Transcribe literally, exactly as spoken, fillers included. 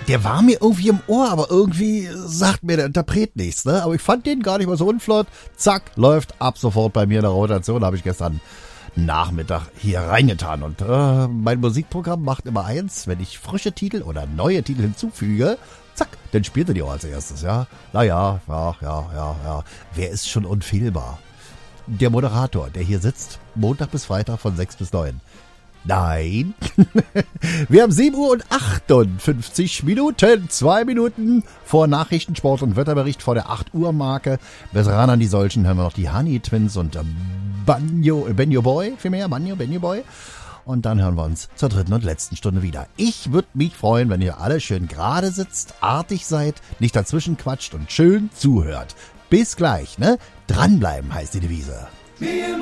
Der war mir irgendwie im Ohr, aber irgendwie sagt mir der Interpret nichts, ne? Aber ich fand den gar nicht mal so unflott. Zack, läuft ab sofort bei mir in der Rotation. Habe ich gestern Nachmittag hier reingetan. Und äh, mein Musikprogramm macht immer eins, wenn ich frische Titel oder neue Titel hinzufüge, zack, dann spielt er die auch als erstes, ja? Naja, ja, ja, ja, ja. Wer ist schon unfehlbar? Der Moderator, der hier sitzt, Montag bis Freitag von sechs bis neun. Nein. Wir haben sieben Uhr und achtundfünfzig Minuten. Zwei Minuten vor Nachrichten, Sport und Wetterbericht vor der acht Uhr Marke. Bis ran an die solchen hören wir noch die Honey Twins und Banjo, Benjo Boy, vielmehr, Banjo, Benjo Boy. Und dann hören wir uns zur dritten und letzten Stunde wieder. Ich würde mich freuen, wenn ihr alle schön gerade sitzt, artig seid, nicht dazwischen quatscht und schön zuhört. Bis gleich, ne? Dranbleiben heißt die Devise.